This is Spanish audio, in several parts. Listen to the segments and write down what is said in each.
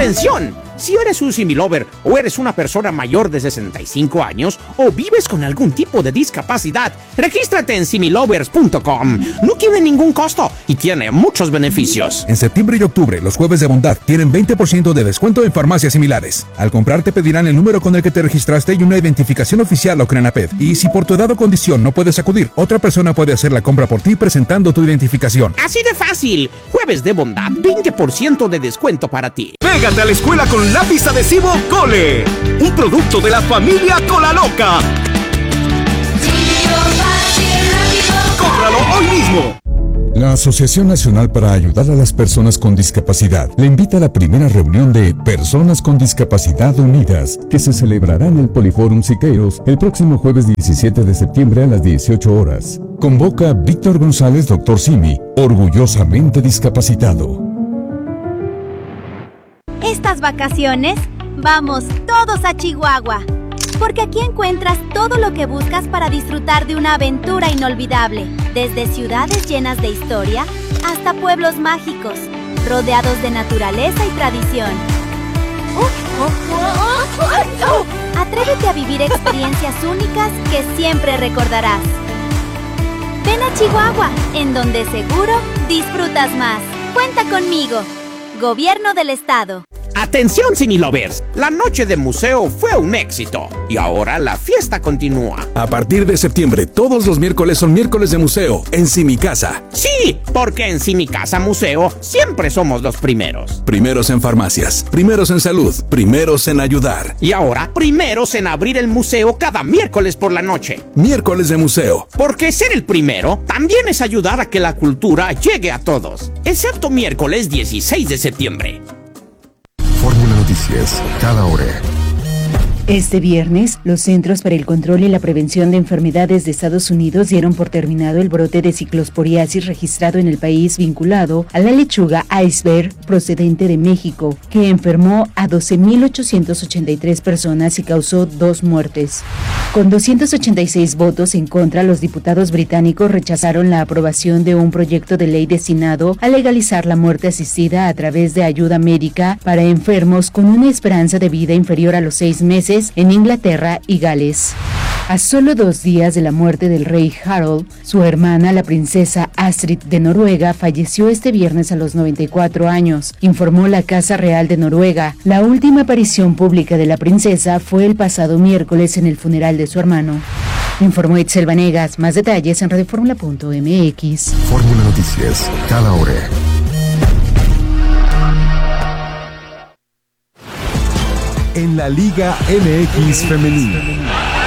¡Atención! Si eres un similover o eres una persona mayor de 65 años o vives con algún tipo de discapacidad, regístrate en similovers.com. No tiene ningún costo y tiene muchos beneficios. En septiembre y octubre, los jueves de bondad tienen 20% de descuento en farmacias similares. Al comprar te pedirán el número con el que te registraste y una identificación oficial o CRENAPED. Y si por tu edad o condición no puedes acudir, otra persona puede hacer la compra por ti presentando tu identificación. Así de fácil. Jueves de bondad, 20% de descuento para ti. Pégate a la escuela con lápiz adhesivo Cole, un producto de la familia Cola Loca. ¡Cómpralo hoy mismo! La Asociación Nacional para Ayudar a las Personas con Discapacidad le invita a la primera reunión de Personas con Discapacidad Unidas, que se celebrará en el Poliforum Siqueiros el próximo jueves 17 de septiembre a las 18 horas. Convoca Víctor González, Dr. Simi, orgullosamente discapacitado. Estas vacaciones, vamos todos a Chihuahua, porque aquí encuentras todo lo que buscas para disfrutar de una aventura inolvidable, desde ciudades llenas de historia hasta pueblos mágicos, rodeados de naturaleza y tradición. Atrévete a vivir experiencias únicas que siempre recordarás. Ven a Chihuahua, en donde seguro disfrutas más. Cuenta conmigo. Gobierno del Estado. Atención, Cinelovers, la noche de museo fue un éxito y ahora la fiesta continúa. A partir de septiembre, todos los miércoles son miércoles de museo en Simicasa. Sí, porque en Simicasa Museo siempre somos los primeros. Primeros en farmacias, primeros en salud, primeros en ayudar. Y ahora, primeros en abrir el museo cada miércoles por la noche. Miércoles de museo. Porque ser el primero también es ayudar a que la cultura llegue a todos. Excepto miércoles 16 de septiembre. Fórmula Noticias, cada hora. Este viernes, los Centros para el Control y la Prevención de Enfermedades de Estados Unidos dieron por terminado el brote de ciclosporiasis registrado en el país vinculado a la lechuga iceberg procedente de México, que enfermó a 12.883 personas y causó 2 muertes. Con 286 votos en contra, los diputados británicos rechazaron la aprobación de un proyecto de ley destinado a legalizar la muerte asistida a través de ayuda médica para enfermos con una esperanza de vida inferior a los 6 meses en Inglaterra y Gales. A solo 2 días de la muerte del rey Harald, su hermana, la princesa Astrid de Noruega, falleció este viernes a los 94 años, informó la Casa Real de Noruega. La última aparición pública de la princesa fue el pasado miércoles en el funeral de su hermano. Informó Itzel Vanegas. Más detalles en radioformula.mx. Fórmula Noticias, cada hora. En la Liga MX Femenil.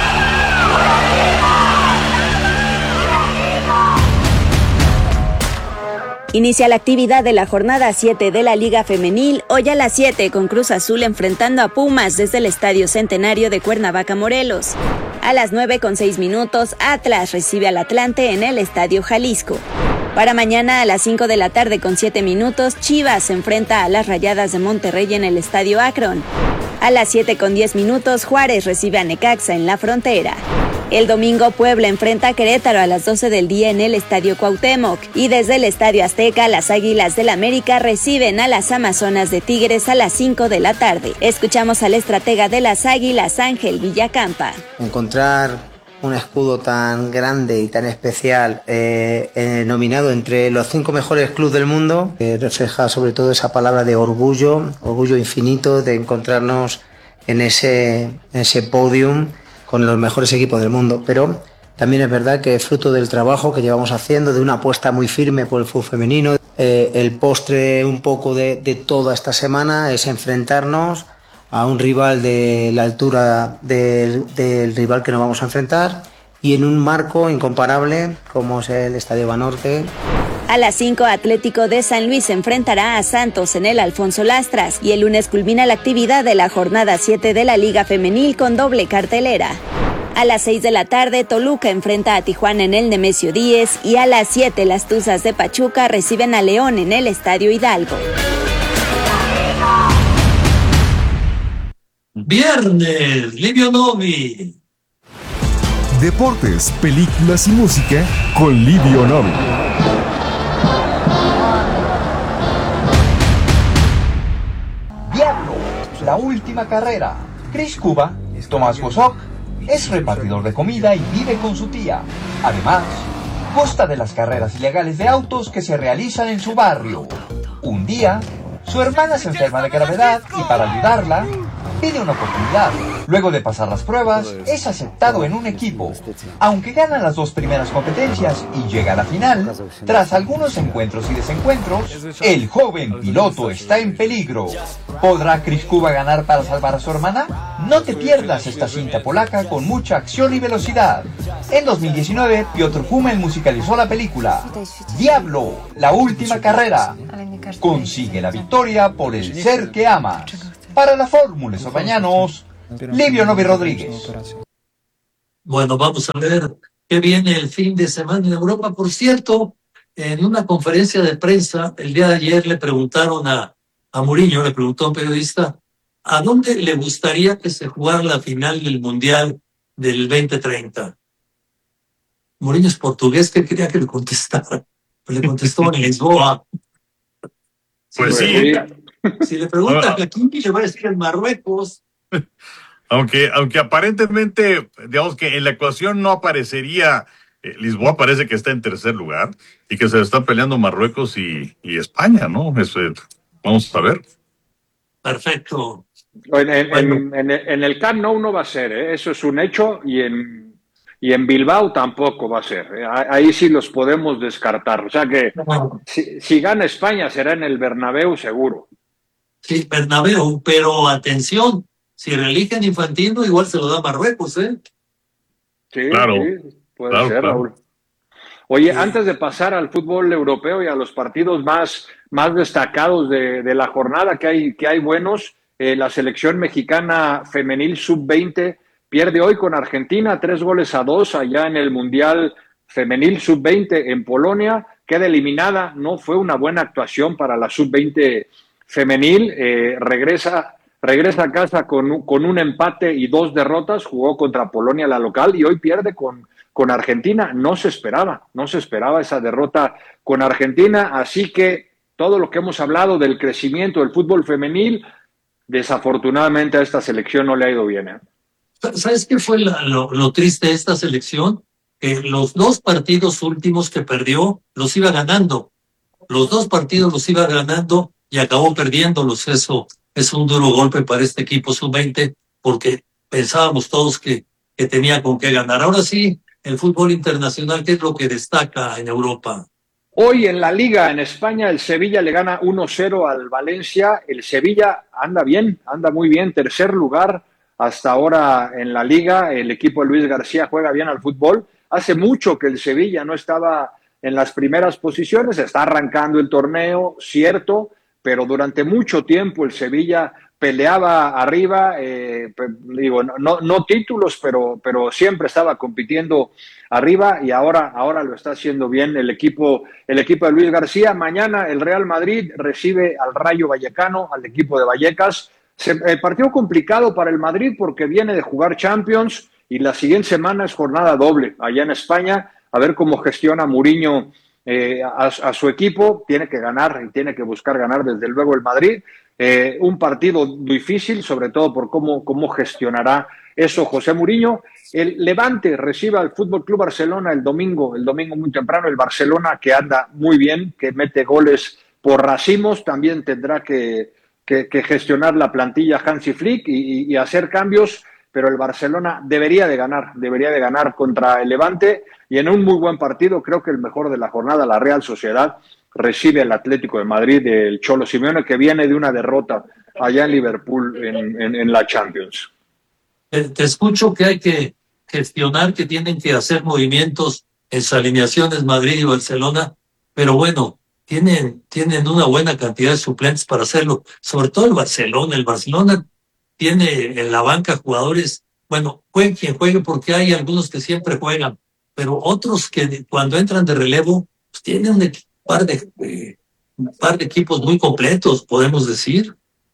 Inicia la actividad de la jornada 7 de la Liga Femenil, hoy a las 7 con Cruz Azul enfrentando a Pumas desde el Estadio Centenario de Cuernavaca, Morelos. A las 9:06, Atlas recibe al Atlante en el Estadio Jalisco. Para mañana a las 5 de la tarde con 7 minutos, Chivas se enfrenta a las Rayadas de Monterrey en el Estadio Akron. A las 7:10, Juárez recibe a Necaxa en la Frontera. El domingo, Puebla enfrenta a Querétaro a las 12 del día en el Estadio Cuauhtémoc. Y desde el Estadio Azteca, las Águilas del América reciben a las Amazonas de Tigres a las 5 de la tarde. Escuchamos al estratega de las Águilas, Ángel Villacampa. Encontrar un escudo tan grande y tan especial nominado entre los 5 mejores clubes del mundo, refleja sobre todo esa palabra de orgullo infinito de encontrarnos en ese podium con los mejores equipos del mundo. Pero también es verdad que es fruto del trabajo que llevamos haciendo, de una apuesta muy firme por el fútbol femenino. El postre un poco de toda esta semana es enfrentarnos a un rival de la altura del rival que nos vamos a enfrentar y en un marco incomparable como es el Estadio Banorte. A las 5, Atlético de San Luis se enfrentará a Santos en el Alfonso Lastras y el lunes culmina la actividad de la jornada 7 de la Liga Femenil con doble cartelera. A las 6 de la tarde, Toluca enfrenta a Tijuana en el Nemesio 10 y a las 7, las Tuzas de Pachuca reciben a León en el Estadio Hidalgo. Viernes, Livio Novi. Deportes, películas y música con Livio Novi. Diablo La última carrera. Chris Cuba, Tomás Bosock, es repartidor de comida y vive con su tía. Además, goza de las carreras ilegales de autos que se realizan en su barrio. Un día, su hermana se enferma de gravedad y para ayudarla, pide una oportunidad. Luego de pasar las pruebas, es aceptado en un equipo. Aunque gana las 2 primeras competencias y llega a la final, tras algunos encuentros y desencuentros, el joven piloto está en peligro. ¿Podrá Chris Cuba ganar para salvar a su hermana? No te pierdas esta cinta polaca con mucha acción y velocidad. En 2019, Piotr Hummel musicalizó la película Diablo, la última carrera. Consigue la victoria por el ser que amas. Para la Fórmula Sobañanos, Livio Novi Rodríguez. Bueno, vamos a ver qué viene el fin de semana en Europa. Por cierto, en una conferencia de prensa el día de ayer le preguntaron a Mourinho, le preguntó a un periodista, ¿a dónde le gustaría que se jugara la final del Mundial del 2030? Mourinho es portugués, ¿qué quería que le contestara? Pues le contestó en Lisboa. Pues sí. Si le preguntan a Hakimi, le va a decir en Marruecos. Aunque aparentemente, digamos que en la ecuación no aparecería, Lisboa parece que está en tercer lugar y que se están peleando Marruecos y España, ¿no? Vamos a ver. Perfecto. En el Camp Nou no va a ser, eso es un hecho, y en Bilbao tampoco va a ser. Ahí sí los podemos descartar. O sea que si gana España será en el Bernabéu seguro. Sí, Bernabéu, pero atención, si reeligen Infantino, igual se lo da Marruecos, ¿eh? Sí, claro, sí, puede ser, claro. Raúl. Oye, antes de pasar al fútbol europeo y a los partidos más destacados de la jornada, que hay buenos, la selección mexicana femenil sub-20 pierde hoy con Argentina 3-2 allá en el Mundial Femenil sub-20 en Polonia, queda eliminada, no fue una buena actuación para la sub-20 femenil, regresa a casa con un empate y 2 derrotas, jugó contra Polonia la local y hoy pierde con Argentina. No se esperaba esa derrota con Argentina, así que todo lo que hemos hablado del crecimiento del fútbol femenil, desafortunadamente a esta selección no le ha ido bien. ¿Sabes qué fue lo triste de esta selección? Que los 2 partidos últimos que perdió los iba ganando. Los 2 partidos los iba ganando y acabó perdiéndolos. Eso es un duro golpe para este equipo sub-20 porque pensábamos todos que tenía con qué ganar. Ahora sí, el fútbol internacional, ¿qué es lo que destaca en Europa? Hoy en la Liga en España el Sevilla le gana 1-0 al Valencia. El Sevilla anda bien, anda muy bien, tercer lugar hasta ahora en la Liga. El equipo de Luis García juega bien al fútbol. Hace mucho que el Sevilla no estaba en las primeras posiciones, está arrancando el torneo, cierto, pero durante mucho tiempo el Sevilla peleaba arriba, no títulos, pero siempre estaba compitiendo arriba y ahora lo está haciendo bien el equipo de Luis García. Mañana el Real Madrid recibe al Rayo Vallecano, al equipo de Vallecas. El partido complicado para el Madrid porque viene de jugar Champions y la siguiente semana es jornada doble allá en España. A ver cómo gestiona Mourinho a su equipo. Tiene que ganar y tiene que buscar ganar desde luego el Madrid. Un partido difícil, sobre todo por cómo gestionará eso José Mourinho. El Levante recibe al Fútbol Club Barcelona el domingo muy temprano. El Barcelona que anda muy bien, que mete goles por racimos, también tendrá que gestionar la plantilla Hansi Flick y hacer cambios, pero el Barcelona debería de ganar contra el Levante y en un muy buen partido, creo que el mejor de la jornada, la Real Sociedad recibe al Atlético de Madrid del Cholo Simeone, que viene de una derrota allá en Liverpool en la Champions. Te escucho que hay que gestionar, que tienen que hacer movimientos en sus alineaciones Madrid y Barcelona, pero bueno, tienen una buena cantidad de suplentes para hacerlo, sobre todo el Barcelona. El Barcelona tiene en la banca jugadores, bueno, juegue quien juegue porque hay algunos que siempre juegan, pero otros que cuando entran de relevo pues tienen un par de equipos muy completos, podemos decir.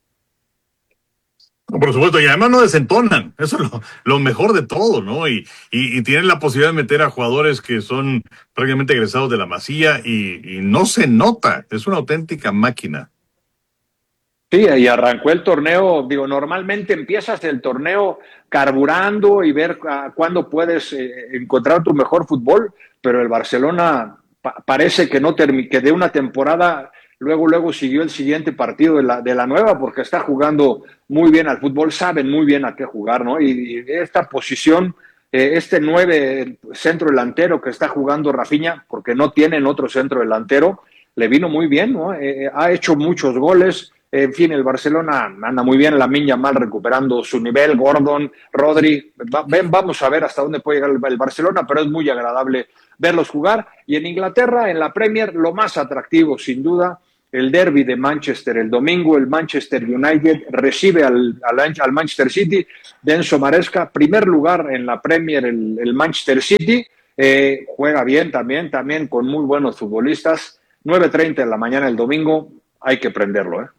Por supuesto, y además no desentonan, eso es lo mejor de todo, ¿no? Y tienen la posibilidad de meter a jugadores que son prácticamente egresados de la Masía y no se nota, es una auténtica máquina. Sí, y arrancó el torneo, digo, normalmente empiezas el torneo carburando y ver cuándo puedes encontrar tu mejor fútbol, pero el Barcelona parece que no que de una temporada luego siguió el siguiente partido de la nueva, porque está jugando muy bien al fútbol, saben muy bien a qué jugar, ¿no? Y esta posición, este 9 centro delantero que está jugando Rafinha, porque no tienen otro centro delantero, le vino muy bien, ¿no? Ha hecho muchos goles. En fin, el Barcelona anda muy bien, Lamine Yamal recuperando su nivel, Gordon, Rodri, vamos a ver hasta dónde puede llegar el Barcelona, pero es muy agradable verlos jugar. Y en Inglaterra, en la Premier, lo más atractivo, sin duda, el derbi de Manchester. El domingo el Manchester United recibe al Manchester City de Enzo Maresca, primer lugar en la Premier el Manchester City, juega bien también con muy buenos futbolistas. 9:30 de la mañana el domingo, hay que prenderlo, ¿eh?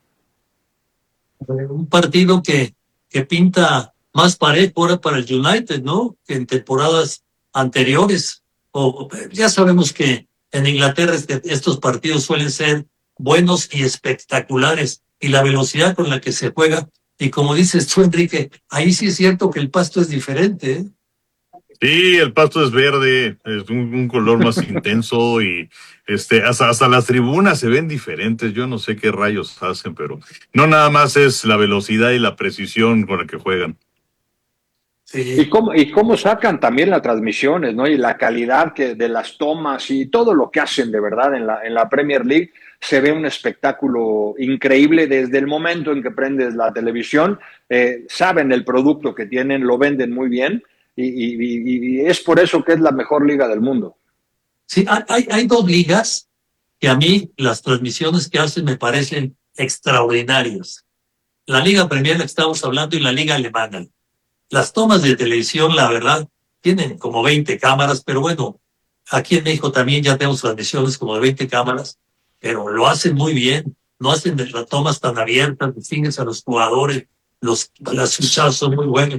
Un partido que pinta más parejo ahora para el United, ¿no? Que en temporadas anteriores. Ya sabemos que en Inglaterra estos partidos suelen ser buenos y espectaculares, y la velocidad con la que se juega. Y como dices tú, Enrique, ahí sí es cierto que el pasto es diferente, ¿eh? Sí, el pasto es verde, es un color más intenso y hasta las tribunas se ven diferentes. Yo no sé qué rayos hacen, pero no nada más es la velocidad y la precisión con la que juegan. Sí. Y cómo sacan también las transmisiones, ¿no? Y la calidad de las tomas y todo lo que hacen de verdad en la Premier League. Se ve un espectáculo increíble desde el momento en que prendes la televisión. Saben el producto que tienen, lo venden muy bien. Y es por eso que es la mejor liga del mundo. Sí, hay dos ligas que a mí las transmisiones que hacen me parecen extraordinarias. La Liga Premier, la que estamos hablando, y la Liga Alemana. Las tomas de televisión, la verdad, tienen como 20 cámaras, pero bueno, aquí en México también ya tenemos transmisiones como de 20 cámaras, pero lo hacen muy bien, no hacen las tomas tan abiertas, distingues a los jugadores, las fichadas son muy buenas.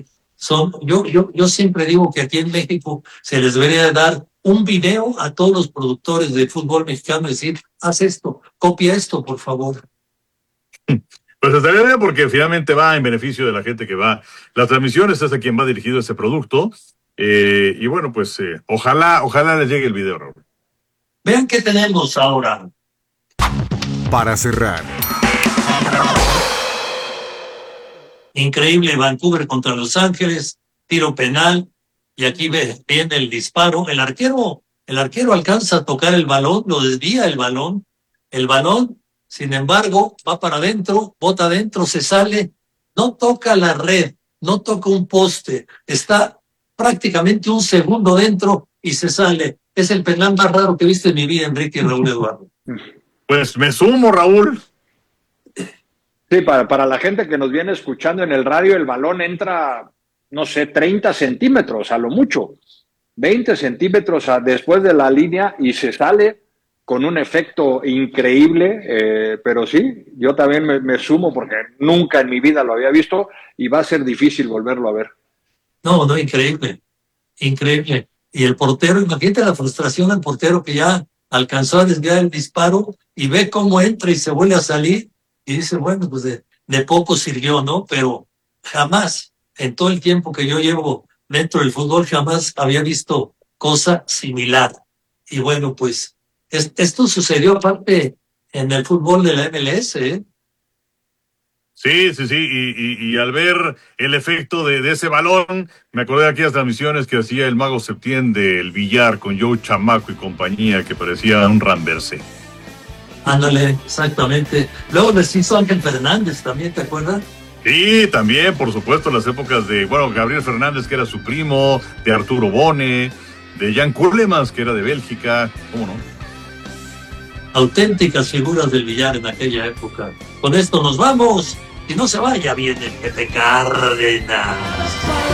Yo siempre digo que aquí en México se les debería dar un video a todos los productores de fútbol mexicano y decir, haz esto, copia esto, por favor. Pues estaría bien porque finalmente va en beneficio de la gente que va. Las transmisiones es a quien va dirigido ese producto. Y bueno, pues ojalá les llegue el video, Raúl. Vean qué tenemos ahora. Para cerrar. Increíble, Vancouver contra Los Ángeles, tiro penal, y aquí viene el disparo. El arquero alcanza a tocar el balón, lo desvía el balón, sin embargo, va para adentro, bota adentro, se sale, no toca la red, no toca un poste, está prácticamente un segundo dentro y se sale. Es el penal más raro que he visto en mi vida, Enrique y Raúl Eduardo. Pues me sumo, Raúl. Sí, para la gente que nos viene escuchando en el radio, el balón entra, no sé, 30 centímetros a lo mucho, 20 centímetros después de la línea y se sale con un efecto increíble, pero sí, yo también me sumo porque nunca en mi vida lo había visto y va a ser difícil volverlo a ver. No, increíble. Y el portero, imagínate la frustración del portero que ya alcanzó a desviar el disparo y ve cómo entra y se vuelve a salir. Y dice, bueno, pues de poco sirvió, ¿no? Pero jamás, en todo el tiempo que yo llevo dentro del fútbol, jamás había visto cosa similar. Y bueno, pues esto sucedió aparte en el fútbol de la MLS, ¿eh? Sí, y al ver el efecto de ese balón, me acordé de aquellas transmisiones que hacía el Mago Septién del billar con Joe Chamaco y compañía, que parecía un Ramberse. Ándale, exactamente. Luego les hizo Ángel Fernández también, ¿te acuerdas? Sí, también, por supuesto, las épocas de, Gabriel Fernández, que era su primo, de Arturo Bone, de Jan Kulemans, que era de Bélgica, ¿cómo no? Auténticas figuras del billar en aquella época. Con esto nos vamos, y no se vaya bien el Pepe Cárdenas.